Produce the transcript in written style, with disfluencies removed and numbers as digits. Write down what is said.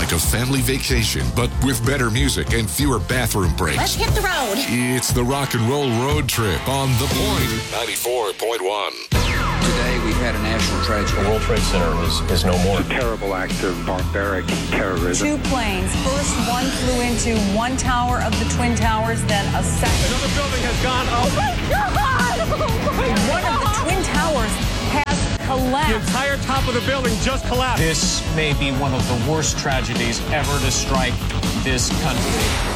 like a family vacation, but with better music and fewer bathroom breaks. Let's hit the road. It's the Rock and Roll Road Trip on The Point 94.1. Today we had a national tragedy. The World Trade Center is no more. A terrible act of barbaric terrorism. Two planes. First one flew into one tower of the Twin Towers, then a second. Another building has gone up. Oh my God! Oh my God! One of the Twin Towers has collapsed. The entire top of the building just collapsed. This may be one of the worst tragedies ever to strike this country.